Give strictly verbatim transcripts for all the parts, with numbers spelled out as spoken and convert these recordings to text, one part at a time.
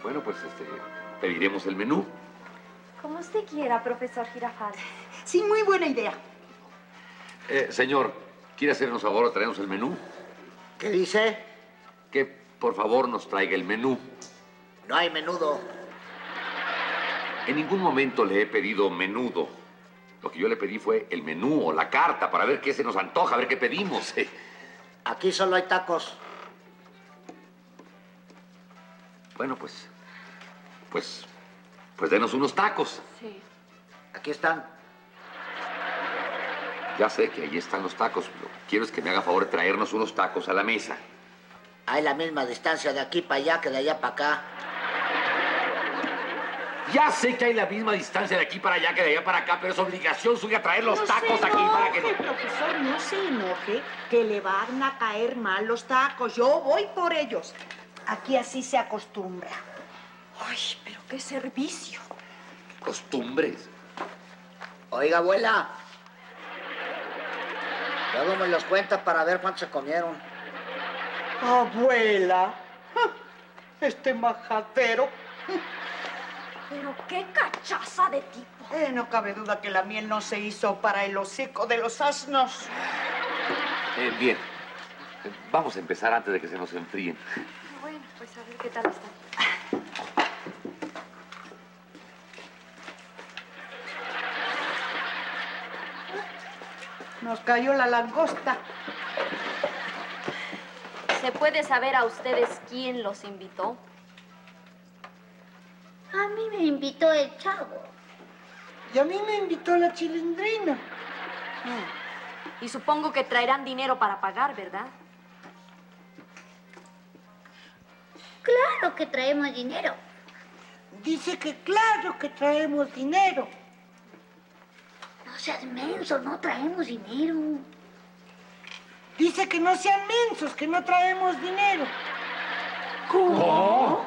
Bueno, pues este, pediremos el menú. Como usted quiera, profesor Girafales. Sí, muy buena idea. Eh, señor, ¿quiere hacernos favor de traernos el menú? ¿Qué dice? Que por favor nos traiga el menú. No hay menudo. En ningún momento le he pedido menudo. Lo que yo le pedí fue el menú o la carta para ver qué se nos antoja, a ver qué pedimos. Aquí solo hay tacos. Bueno, pues... Pues... Pues denos unos tacos. Sí. Aquí están. Ya sé que ahí están los tacos. Lo que quiero es que me haga favor de traernos unos tacos a la mesa. Hay la misma distancia de aquí para allá que de allá para acá. Ya sé que hay la misma distancia de aquí para allá que de allá para acá, pero es obligación suya traer los No tacos se aquí para que... enoje, profesor, no se enoje, que le van a caer mal los tacos. Yo voy por ellos. Aquí así se acostumbra. Ay, pero qué servicio. Costumbres. Oiga, abuela. Luego me los cuenta para ver cuánto se comieron. Abuela, este majadero. Pero qué cachaza de tipo. Eh, no cabe duda que la miel no se hizo para el hocico de los asnos. Eh, bien. Eh, Vamos a empezar antes de que se nos enfríen. Bueno, pues a ver qué tal está. Nos cayó la langosta. ¿Se puede saber a ustedes quién los invitó? A mí me invitó el chavo. Y a mí me invitó la chilindrina. Y supongo que traerán dinero para pagar, ¿verdad? Claro que traemos dinero. Dice que claro que traemos dinero. No seas menso, no traemos dinero. Dice que no sean mensos, que no traemos dinero. ¿Cómo?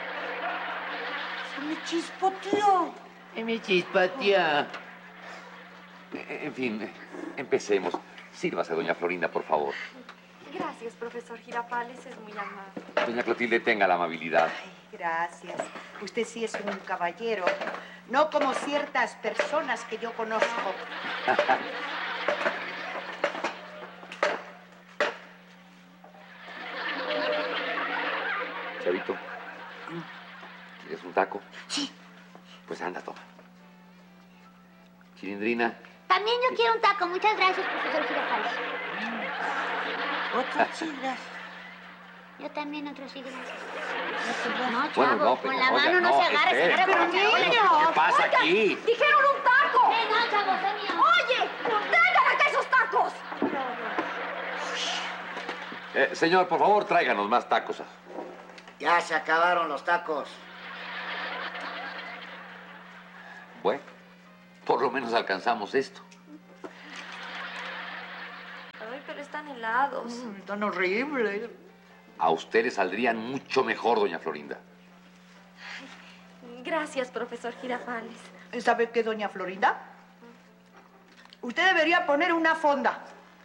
Se me chispoteó. Me chispatea. Eh, En fin, eh, empecemos. Sírvase, doña Florinda, por favor. Gracias, profesor Girafales, es muy amable. Doña Clotilde, tenga la amabilidad. Ay, gracias. Usted sí es un caballero. No como ciertas personas que yo conozco. Chavito, ¿quieres un taco? Sí. Pues anda, toma. Chilindrina. También yo quiero un taco. Muchas gracias, profesor Girafales. Otra chila. Yo también otro sí, gracias. No, No, chavo, Bueno, no, con pero, la oiga, mano no, no, se agarra, se espere. agarra con la Pero, charola. niño. ¿Qué pasa aquí? ¡Dijeron un taco! Eh, no, chavo, fue mío. ¡Oye! ¡Traigan acá esos tacos! Eh, señor, por favor, tráiganos más tacos. Ya se acabaron los tacos. Bueno, por lo menos alcanzamos esto. Ay, pero están helados. Mm, tan horrible. A usted le saldrían mucho mejor, doña Florinda. Gracias, profesor Girafales. ¿Sabe qué, doña Florinda? Usted debería poner una fonda.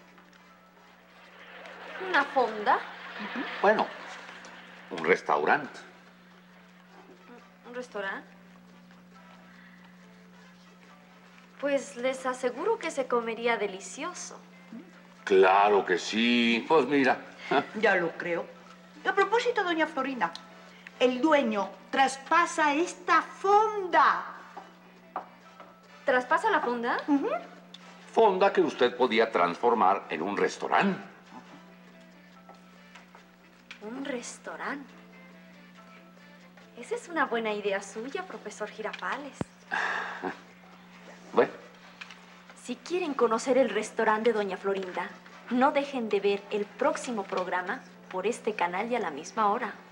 ¿Una fonda? Bueno, un restaurante. ¿Un restaurante? Pues les aseguro que se comería delicioso. Claro que sí. Pues mira. Ya lo creo. A propósito, doña Florinda, el dueño traspasa esta fonda. ¿Traspasa la fonda? Fonda que usted podía transformar en un restaurante. Un restaurante. Esa es una buena idea suya, profesor Girafales. Bueno, Si quieren conocer el restaurante de doña Florinda, no dejen de ver el próximo programa por este canal y a la misma hora.